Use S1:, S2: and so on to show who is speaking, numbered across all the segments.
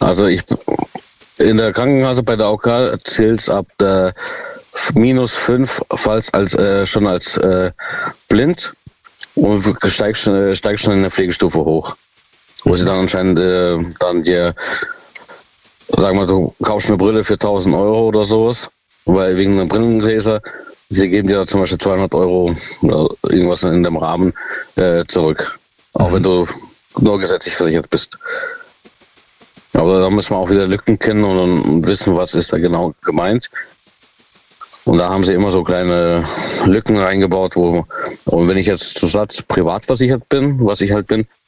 S1: Also in der Krankenkasse bei der AOK zählt es ab der -5, falls schon als blind, und steigt schon in der Pflegestufe hoch. Wo sie dann anscheinend dann dir, sagen wir, du kaufst eine Brille für 1.000 Euro oder sowas, weil wegen einer Brillengläser, sie geben dir zum Beispiel 200 Euro oder irgendwas in dem Rahmen zurück. Auch wenn du nur gesetzlich versichert bist. Aber da müssen wir auch wieder Lücken kennen und wissen, was ist da genau gemeint. Und da haben sie immer so kleine Lücken reingebaut, und wenn ich jetzt zu Satz privat versichert bin, was ich halt bin,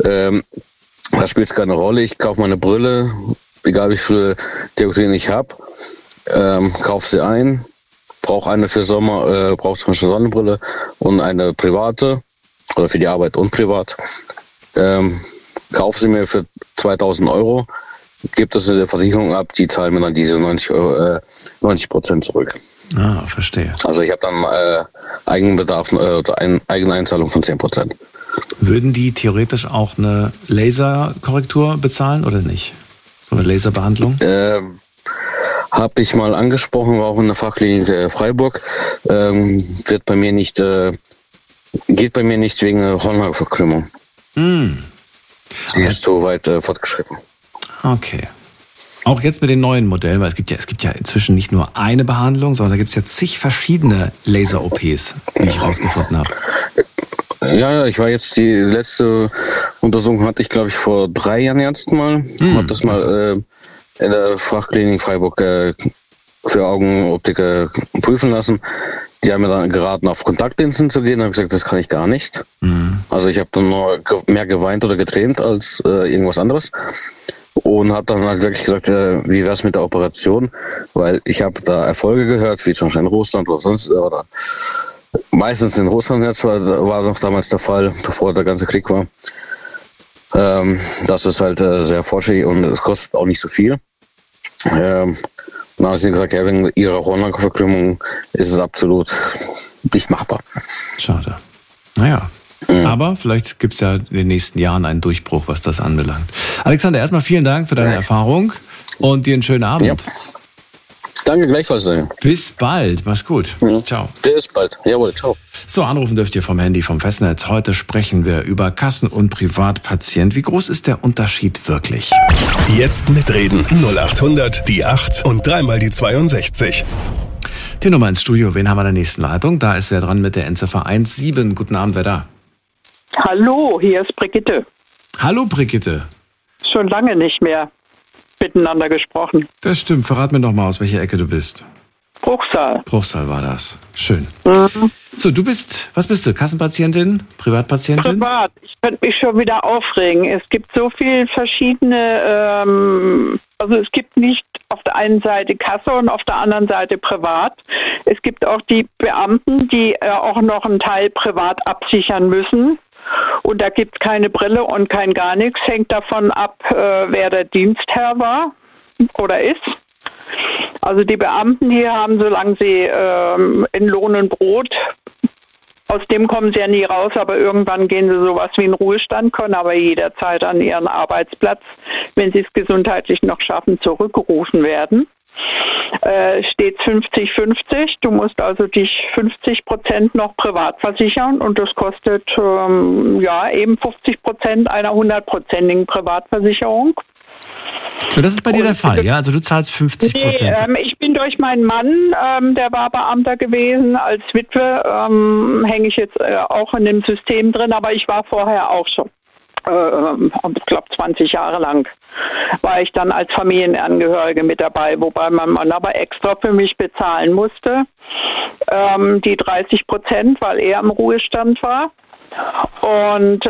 S1: da spielt es keine Rolle. Ich kaufe meine Brille, egal wie viele Dioptrien ich habe, kaufe sie ein, brauche eine für Sommer, brauche zum Beispiel Sonnenbrille und eine private, oder für die Arbeit und privat. Kaufe sie mir für 2.000 Euro, gibt es in der Versicherung ab, die zahlen mir dann diese 90% zurück.
S2: Ah, verstehe.
S1: Also ich habe dann Eigenbedarf oder eine Eigeneinzahlung von 10%.
S2: Würden die theoretisch auch eine Laserkorrektur bezahlen oder nicht? So eine Laserbehandlung?
S1: Habe ich mal angesprochen, war auch in der Fachklinik Freiburg. Geht bei mir nicht wegen Hornhautverkrümmung. Die ist so weit fortgeschritten.
S2: Okay. Auch jetzt mit den neuen Modellen, weil es gibt ja inzwischen nicht nur eine Behandlung, sondern da gibt es ja zig verschiedene Laser-OPs, wie ich rausgefunden habe.
S1: Ja, ich war jetzt, die letzte Untersuchung hatte ich, glaube ich, vor 3 Jahren jetzt mal. Habe das mal in der Fachklinik Freiburg für Augenoptik prüfen lassen. Die haben mir dann geraten, auf Kontaktlinsen zu gehen. Da habe ich gesagt, das kann ich gar nicht. Also ich habe dann nur mehr geweint oder getränt als irgendwas anderes. Und habe dann halt wirklich gesagt, wie wäre es mit der Operation? Weil ich habe da Erfolge gehört, wie zum Beispiel in Russland oder sonst, oder meistens in Russland jetzt war noch damals der Fall, bevor der ganze Krieg war. Das ist halt sehr fortschrittlich und es kostet auch nicht so viel. Dann haben sie gesagt, ja, wegen ihrer Hornhautverkrümmung ist es absolut nicht machbar.
S2: Schade. Naja. Aber vielleicht gibt es ja in den nächsten Jahren einen Durchbruch, was das anbelangt. Alexander, erstmal vielen Dank für deine Erfahrung und dir einen schönen Abend. Ja.
S1: Danke, gleichfalls.
S2: Bis bald. Mach's gut. Ciao.
S1: Bis bald. Jawohl, ciao.
S2: So, anrufen dürft ihr vom Handy, vom Festnetz. Heute sprechen wir über Kassen- und Privatpatient. Wie groß ist der Unterschied wirklich?
S3: Jetzt mitreden. 0800 die 8 und 3 die 62.
S2: Die Nummer ins Studio. Wen haben wir in der nächsten Leitung? Da ist wer dran mit der Endziffer 17. Guten Abend, wer da?
S4: Hallo, hier ist Brigitte.
S2: Hallo, Brigitte.
S4: Schon lange nicht mehr miteinander gesprochen.
S2: Das stimmt. Verrat mir doch mal, aus welcher Ecke du bist.
S4: Bruchsal.
S2: Bruchsal war das. Schön. So, was bist du? Kassenpatientin? Privatpatientin?
S4: Privat. Ich könnte mich schon wieder aufregen. Es gibt so viele verschiedene, also es gibt nicht auf der einen Seite Kasse und auf der anderen Seite privat. Es gibt auch die Beamten, die auch noch einen Teil privat absichern müssen. Und da gibt es keine Brille und kein gar nichts. Hängt davon ab, wer der Dienstherr war oder ist. Also die Beamten hier haben, solange sie in Lohn und Brot, aus dem kommen sie ja nie raus, aber irgendwann gehen sie sowas wie in Ruhestand, können aber jederzeit an ihren Arbeitsplatz, wenn sie es gesundheitlich noch schaffen, zurückgerufen werden. Steht 50-50. Du musst also dich 50% noch privat versichern und das kostet eben 50% einer 100%igen Privatversicherung.
S2: So, das ist bei dir der Fall, ja? Also du zahlst 50%?
S4: Nee, ich bin durch meinen Mann, der war Beamter gewesen, als Witwe hänge ich jetzt auch in dem System drin, aber ich war vorher auch schon. Ich glaube 20 Jahre lang war ich dann als Familienangehörige mit dabei, wobei mein Mann aber extra für mich bezahlen musste, die 30%, weil er im Ruhestand war. Und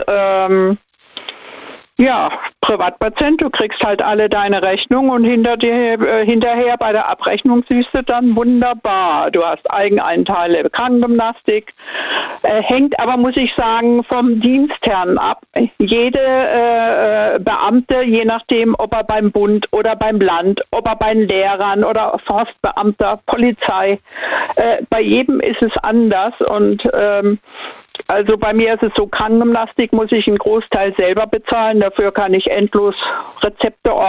S4: Privatpatient, du kriegst halt alle deine Rechnungen und hinterher bei der Abrechnung siehst du dann wunderbar. Du hast Eigenanteile Krankengymnastik. Hängt aber, muss ich sagen, vom Dienstherrn ab. Jede Beamte, je nachdem, ob er beim Bund oder beim Land, ob er bei den Lehrern oder Forstbeamter, Polizei, bei jedem ist es anders und also bei mir ist es so, Krankengymnastik muss ich einen Großteil selber bezahlen, dafür kann ich endlos Rezepte